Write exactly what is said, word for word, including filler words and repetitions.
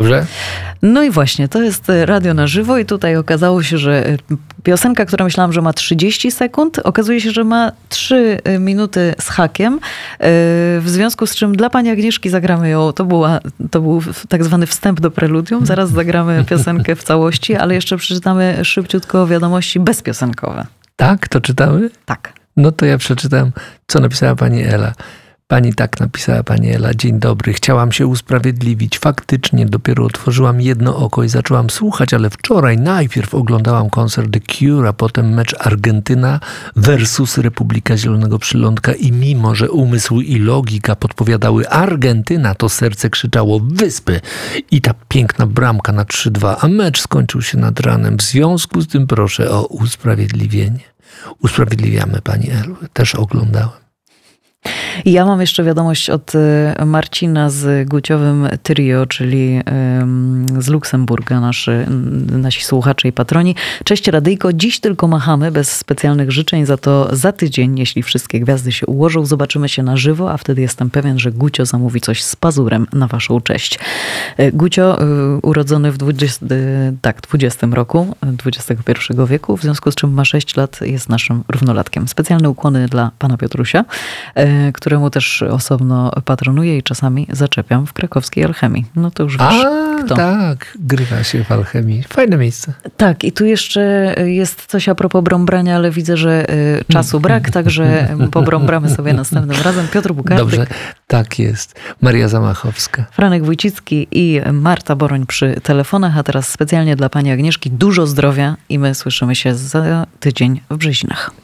Dobrze? No i właśnie, to jest radio na żywo i tutaj okazało się, że piosenka, która myślałam, że ma trzydzieści sekund, okazuje się, że ma trzy minuty z hakiem, w związku z czym dla pani Agnieszki zagramy ją, to, była, to był tak zwany wstęp do preludium, zaraz zagramy piosenkę w całości, ale jeszcze przeczytamy szybciutko wiadomości bezpiosenkowe. Tak? To czytamy? Tak. No to ja przeczytam, co napisała pani Ela. Pani tak napisała, pani Ela. Dzień dobry. Chciałam się usprawiedliwić. Faktycznie dopiero otworzyłam jedno oko i zaczęłam słuchać, ale wczoraj najpierw oglądałam koncert The Cure, a potem mecz Argentyna versus Republika Zielonego Przylądka i mimo, że umysł i logika podpowiadały Argentyna, to serce krzyczało wyspy i ta piękna bramka na trzy dwa, a mecz skończył się nad ranem. W związku z tym proszę o usprawiedliwienie. Usprawiedliwiamy pani Elu. Też oglądałem. Ja mam jeszcze wiadomość od Marcina z Guciowym Trio, czyli z Luksemburga, naszy, nasi słuchacze i patroni. Cześć radyjko, dziś tylko machamy bez specjalnych życzeń, za to za tydzień, jeśli wszystkie gwiazdy się ułożą, zobaczymy się na żywo, a wtedy jestem pewien, że Gucio zamówi coś z pazurem na waszą cześć. Gucio, urodzony w dwudziestym, tak, dwudziestym roku dwudziestego pierwszego wieku, w związku z czym ma sześć lat, jest naszym równolatkiem. Specjalne ukłony dla pana Piotrusia, któremu też osobno patronuję i czasami zaczepiam w krakowskiej alchemii. No to już wiesz, A, kto. tak, grywa się w alchemii. Fajne miejsce. Tak, i tu jeszcze jest coś a propos brąbrania, ale widzę, że czasu brak, także pobrąbramy sobie następnym razem. Piotr Bukartyk. Dobrze, tak jest. Maria Zamachowska. Franek Wójcicki i Marta Boroń przy telefonach, a teraz specjalnie dla pani Agnieszki dużo zdrowia i my słyszymy się za tydzień w Brzezinach.